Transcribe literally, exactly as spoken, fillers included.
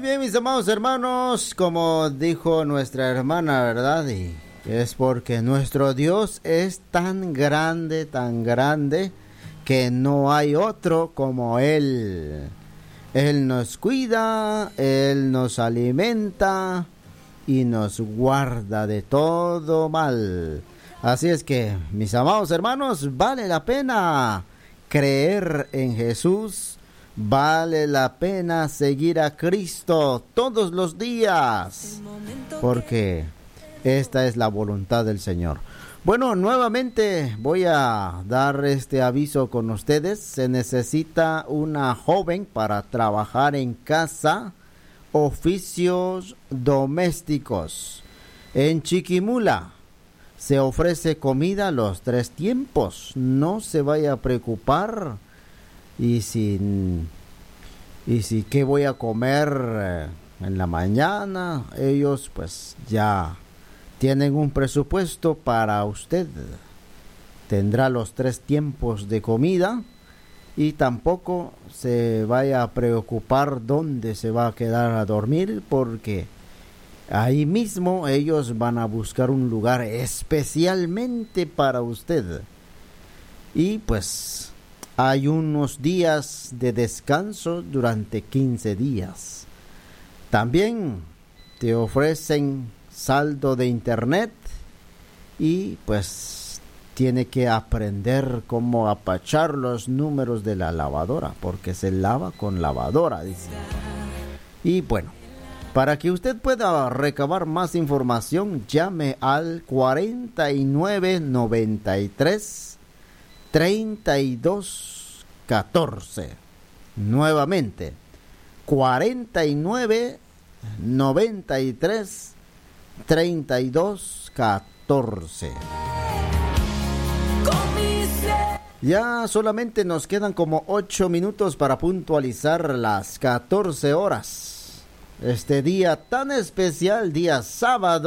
bien, mis amados hermanos, como dijo nuestra hermana, ¿verdad? Y es porque nuestro Dios es tan grande, tan grande, que no hay otro como Él. Él nos cuida, Él nos alimenta y nos guarda de todo mal. Así es que, mis amados hermanos, vale la pena creer en Jesús. Vale la pena seguir a Cristo todos los días, porque esta es la voluntad del Señor. Bueno, nuevamente voy a dar este aviso con ustedes. Se necesita una joven para trabajar en casa, oficios domésticos. En Chiquimula se ofrece comida los tres tiempos. No se vaya a preocupar. Y si, y si qué voy a comer en la mañana, ellos pues ya tienen un presupuesto para usted. Tendrá los tres tiempos de comida y tampoco se vaya a preocupar dónde se va a quedar a dormir, porque ahí mismo ellos van a buscar un lugar especialmente para usted. Y pues hay unos días de descanso durante quince días. También te ofrecen saldo de internet y pues tiene que aprender cómo apachar los números de la lavadora, porque se lava con lavadora, dice. Y bueno, para que usted pueda recabar más información, llame al cuarenta y nueve noventa y tres treinta y dos catorce. Nuevamente, cuarenta y nueve noventa y tres treinta y dos catorce. Ya solamente nos quedan como ocho minutos para puntualizar las catorce horas. Este día tan especial, día sábado.